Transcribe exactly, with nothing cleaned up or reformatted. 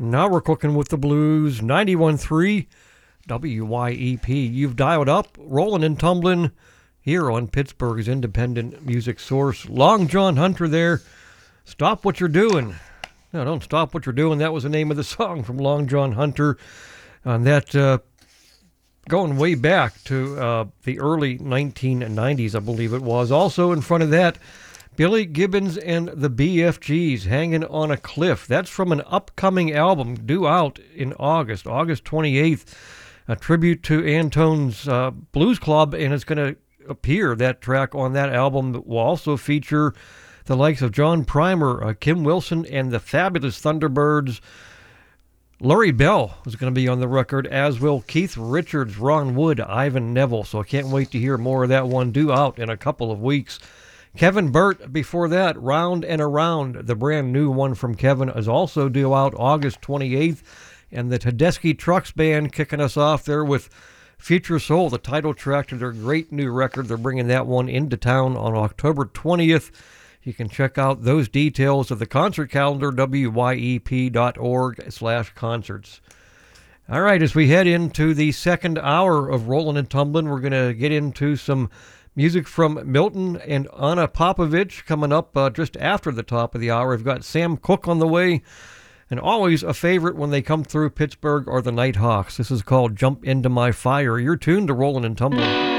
Now we're cooking with the blues. ninety-one point three W Y E P. You've dialed up, rolling and tumbling here on Pittsburgh's independent music source. Long John Hunter there. Stop what you're doing. No, don't stop what you're doing. That was the name of the song from Long John Hunter. On that, uh, going way back to uh, the early nineteen nineties, I believe it was. Also in front of that, Billy Gibbons and the B F Gs, Hanging on a Cliff. That's from an upcoming album due out in August, August twenty-eighth, a tribute to Antone's uh, Blues Club, and it's going to appear, that track on that album that will also feature the likes of John Primer, uh, Kim Wilson, and the Fabulous Thunderbirds. Larry Bell is going to be on the record, as will Keith Richards, Ron Wood, Ivan Neville. So I can't wait to hear more of that one due out in a couple of weeks. Kevin Burt, before that, Round and Around, the brand new one from Kevin, is also due out August twenty-eighth. And the Tedeschi Trucks Band kicking us off there with Future Soul, the title track to their great new record. They're bringing that one into town on October twentieth. You can check out those details of the concert calendar, W Y E P dot org slash concerts. All right, as we head into the second hour of Rollin' and Tumblin', we're going to get into some music from Milton and Anna Popovich coming up uh, just after the top of the hour. We've got Sam Cooke on the way, and always a favorite when they come through Pittsburgh are the Nighthawks. This is called Jump Into My Fire. You're tuned to Rollin' and Tumblin'.